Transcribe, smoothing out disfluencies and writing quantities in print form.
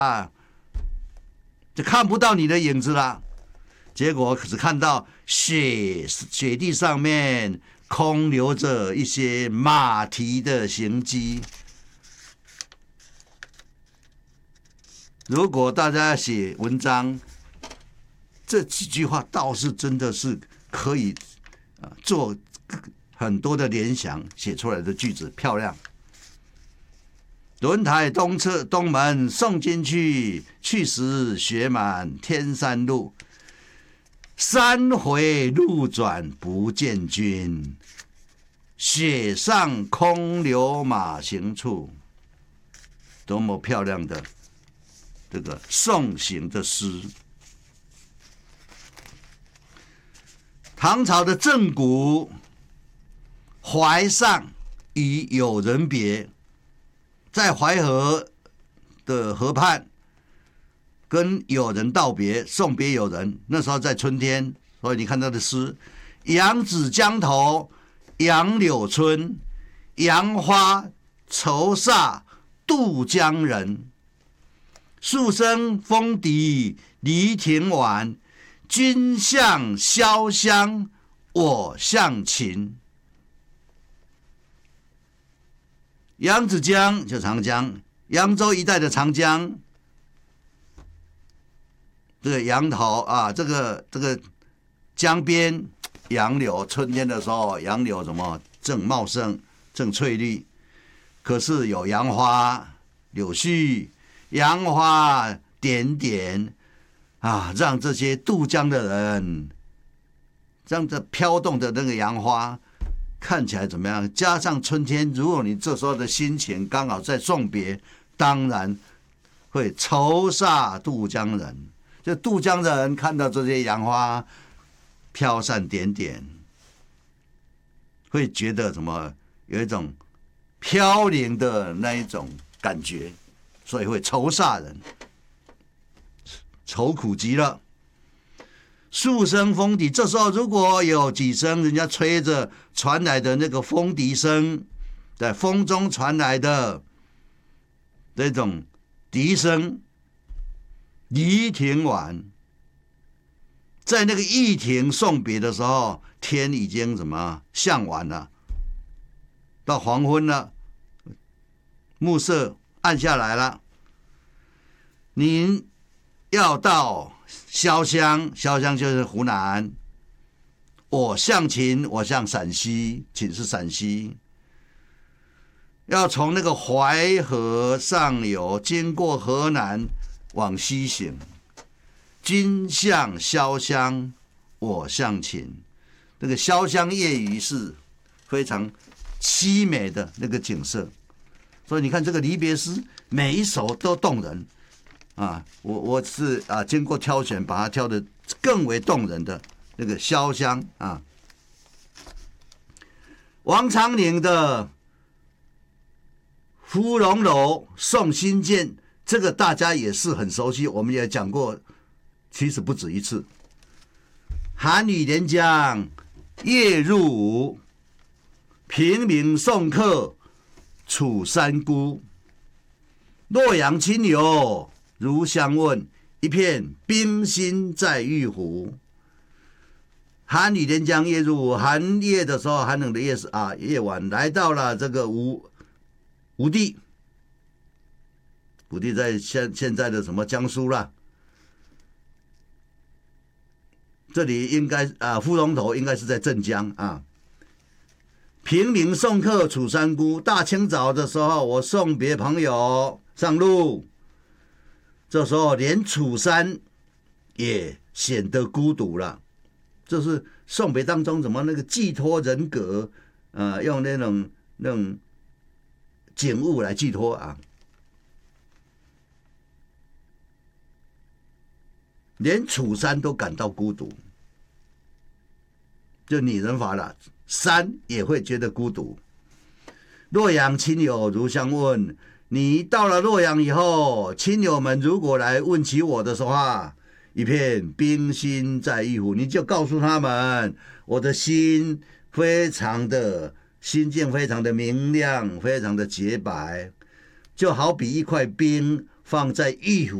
就看不到你的影子了。结果只看到雪地上面空留着一些马蹄的行迹。如果大家写文章，这几句话倒是真的是可以做很多的联想，写出来的句子漂亮。轮台东侧东门送进去，去时雪满天山路。三回路转不见君，雪上空留马行处。多么漂亮的这个送行的诗！唐朝的郑谷，淮上与友人别，在淮河的河畔跟友人道别，送别友人。那时候在春天，所以你看他的诗：杨子江头，杨柳春，杨花愁煞渡江人。树声风笛离亭晚，君向潇湘，我向秦。扬子江就长江，扬州一带的长江，这个杨桃这个江边杨柳，春天的时候杨柳怎么正茂盛，正翠绿，可是有杨花柳絮，杨花点点让这些渡江的人，让这飘动的那个杨花看起来怎么样？加上春天，如果你这时候的心情刚好在送别，当然会愁煞渡江人。就渡江的人看到这些杨花飘散点点，会觉得什么？有一种飘零的那一种感觉，所以会愁煞人，愁苦极了。树声风笛，这时候如果有几声人家吹着传来的那个风笛声，在风中传来的这种笛声，离亭晚，在那个驿亭送别的时候，天已经怎么向晚了，到黄昏了，暮色暗下来了。您要到潇湘，潇湘就是湖南。我向秦，我向陕西，秦是陕西。要从那个淮河上游，经过河南往西行。君向潇湘，我向秦。那个潇湘夜雨是非常凄美的那个景色，所以你看这个离别诗，每一首都动人。我是经过挑选，把它挑的更为动人的那个潇湘王昌龄的《芙蓉楼送辛渐》，这个大家也是很熟悉，我们也讲过，其实不止一次。寒雨连江夜入吴，平明送客楚山孤。洛阳亲友如相问，一片冰心在玉壶。寒雨连江夜入吴，寒夜的时候，寒冷的夜晚，来到了这个吴地。吴地在现在的什么江苏啦？这里应该芙蓉头应该是在镇江平明送客楚山孤，大清早的时候，我送别朋友上路。这时候连楚山也显得孤独了，这是送别当中怎么那个寄托人格，用那种景物来寄托连楚山都感到孤独，就拟人法了，山也会觉得孤独。洛阳亲友如相问，你到了洛阳以后，亲友们如果来问起我的话，一片冰心在玉壶，你就告诉他们，我的心境非常的明亮，非常的洁白，就好比一块冰放在玉壶